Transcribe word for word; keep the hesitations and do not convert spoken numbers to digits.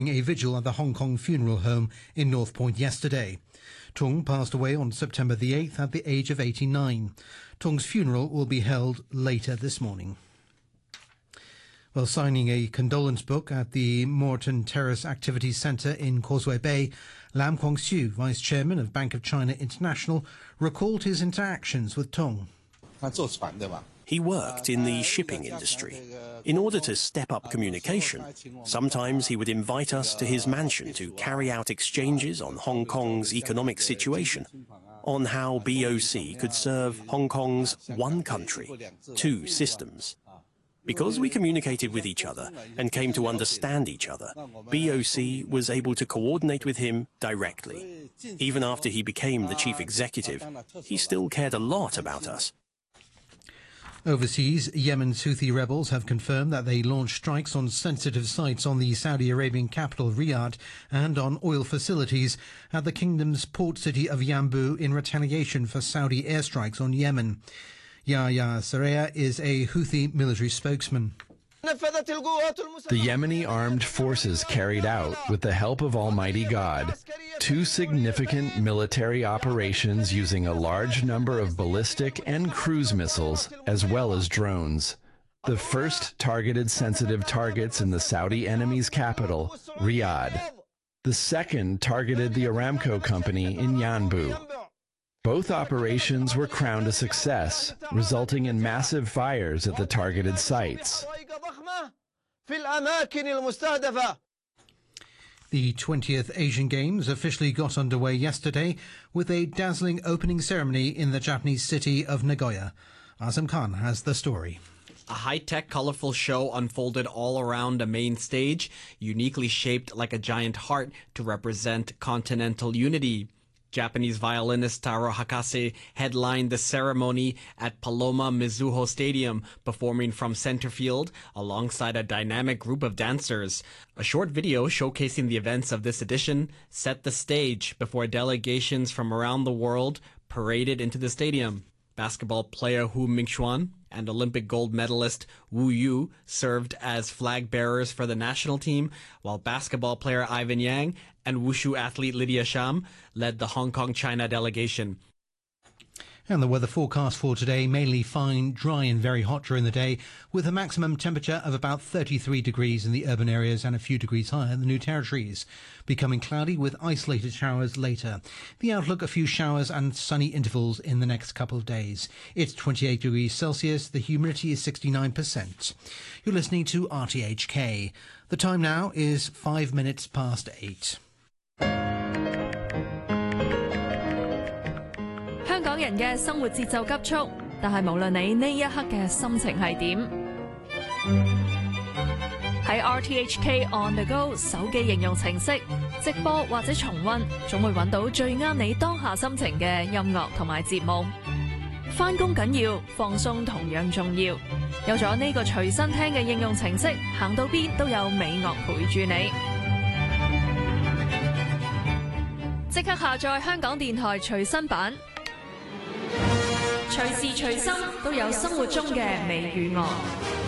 a vigil at the Hong Kong Funeral Home in North Point yesterday. Tung passed away on September the eighth at the age of eighty-nine. Tung's funeral will be held later this morning. While signing a condolence book at the Moreton Terrace Activities Centre in Causeway Bay, Lam Kwong-Siew, Vice Chairman of Bank of China International, recalled his interactions with Tung. He worked in the shipping industry. In order to step up communication, sometimes he would invite us to his mansion to carry out exchanges on Hong Kong's economic situation, on how B O C could serve Hong Kong's one country, two systems. Because we communicated with each other and came to understand each other, B O C was able to coordinate with him directly. Even after he became the chief executive, he still cared a lot about us. Overseas, Yemen's Houthi rebels have confirmed that they launched strikes on sensitive sites on the Saudi Arabian capital Riyadh and on oil facilities at the kingdom's port city of Yanbu in retaliation for Saudi airstrikes on Yemen. Yahya Saraya is a Houthi military spokesman. The Yemeni armed forces carried out, with the help of Almighty God, two significant military operations using a large number of ballistic and cruise missiles, as well as drones. The first targeted sensitive targets in the Saudi enemy's capital, Riyadh. The second targeted the Aramco company in Yanbu. Both operations were crowned a success, resulting in massive fires at the targeted sites. The twentieth Asian Games officially got underway yesterday with a dazzling opening ceremony in the Japanese city of Nagoya. Azam Khan has the story. A high-tech, colorful show unfolded all around a main stage, uniquely shaped like a giant heart to represent continental unity. Japanese violinist Taro Hakase headlined the ceremony at Paloma Mizuho Stadium, performing from center field alongside a dynamic group of dancers. A short video showcasing the events of this edition set the stage before delegations from around the world paraded into the stadium. Basketball player Hu Mingxuan and Olympic gold medalist Wu Yu served as flag bearers for the national team, while basketball player Ivan Yang and wushu athlete Lydia Sham led the Hong Kong-China delegation. And the weather forecast for today, mainly fine, dry and very hot during the day, with a maximum temperature of about thirty-three degrees in the urban areas and a few degrees higher in the New Territories. Becoming cloudy with isolated showers later. The outlook, a few showers and sunny intervals in the next couple of days. It's twenty-eight degrees Celsius, the humidity is sixty-nine percent. You're listening to R T H K. The time now is five minutes past eight. 香港人嘅生活節奏急速，但係無論你呢一刻嘅心情係點，喺 R T H K On The Go 手機應用程式直播或者重溫，總會揾到最啱你當下心情嘅音樂同埋節目。返工緊要，放鬆同樣重要。有咗呢個隨身聽嘅應用程式，行到邊都有美樂陪住你。即刻下載香港電台隨身版。 隨時隨心都有生活中嘅美與樂。